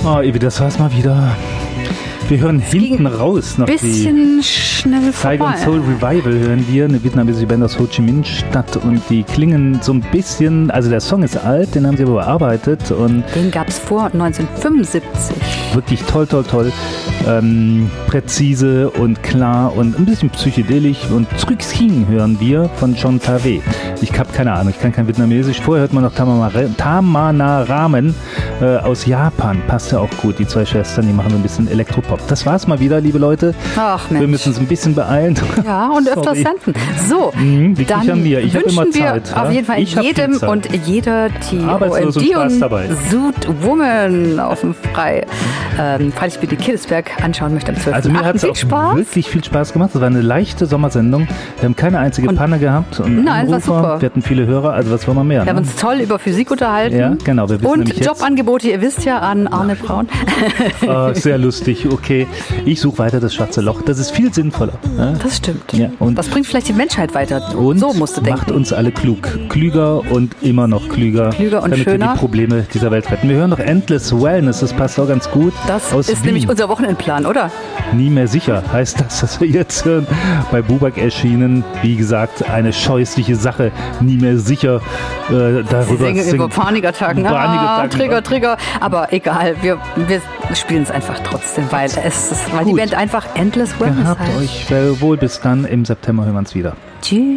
Oh, Evi, das war's mal wieder. Wir hören hinten raus noch bisschen schnell vorbei. Saigon Soul Revival hören wir, eine vietnamesische Band aus Ho Chi Minh Stadt und die klingen so ein bisschen, also der Song ist alt, den haben sie aber bearbeitet und den gab es vor 1975. Wirklich toll, toll, toll. Präzise und klar und ein bisschen psychedelisch und Truc King hören wir von John Tave. Ich habe keine Ahnung, ich kann kein Vietnamesisch. Vorher hört man noch Tamana Ramen aus Japan. Passt ja auch gut. Die zwei Schwestern, die machen so ein bisschen Elektropop. Das war's mal wieder, liebe Leute. Ach Mensch. Wir müssen uns ein bisschen beeilen. Ja, und öfters senden. So, dann an mir. Ich habe immer Zeit. Auf jeden Fall jedem und jeder TOND und Südwoman auf dem Frei. Falls ich mir die Killesberg anschauen möchte am 12. Also mir hat es auch wirklich viel Spaß gemacht. Es war eine leichte Sommersendung. Wir haben keine einzige Panne gehabt. Und nein, war super. Wir hatten viele Hörer. Also was wollen wir mehr? Wir haben uns toll über Physik unterhalten. Ja, genau. Wir wissen und Jobangebote, ihr wisst ja, an Arne Braun. Sehr lustig. Okay, ich suche weiter das schwarze Loch. Das ist viel sinnvoller. Ja? Das stimmt. Ja, und das bringt vielleicht die Menschheit weiter. Und so musst du denken. Macht uns alle klug. Klüger und immer noch klüger. Klüger und damit schöner. Wir die Probleme dieser Welt retten. Wir hören noch Endless Wellness. Das passt auch ganz gut. Das ist nämlich unser Wochenendplan, oder? Nie mehr sicher heißt das, was wir jetzt hören. Bei Buback erschienen. Wie gesagt, eine scheußliche Sache. Nie mehr sicher. Darüber über Panikattacken. Trigger. Aber egal, wir spielen es einfach trotzdem, weil die Band einfach Endless Wellness heißt. Gehabt euch wohl. Bis dann. Im September hören wir uns wieder. Tschüss.